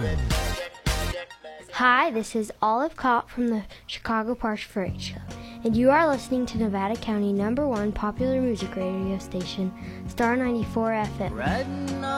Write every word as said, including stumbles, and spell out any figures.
Hi, this is Olive Kopp from the Chicago Parks Parade Show, and you are listening to Nevada County number one popular music radio station, Star ninety-four F M.